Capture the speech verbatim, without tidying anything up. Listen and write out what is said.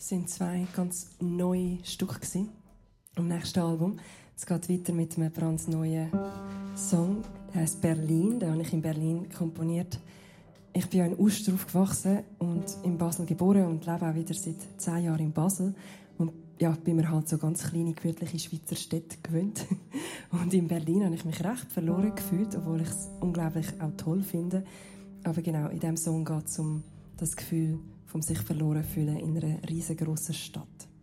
Das sind zwei ganz neue Stücke im nächsten Album. Es geht weiter mit einem brandneuen Song. Der heisst «Berlin». Den habe ich in Berlin komponiert. Ich bin ja in Uster aufgewachsen und in Basel geboren und lebe auch wieder seit zehn Jahren in Basel. Und ja, bin mir halt so ganz kleine, gemütliche Schweizer Städte gewöhnt. Und in Berlin habe ich mich recht verloren gefühlt, obwohl ich es unglaublich auch toll finde. Aber genau, in diesem Song geht es um das Gefühl, vom sich verloren fühlen in einer riesengroßen Stadt.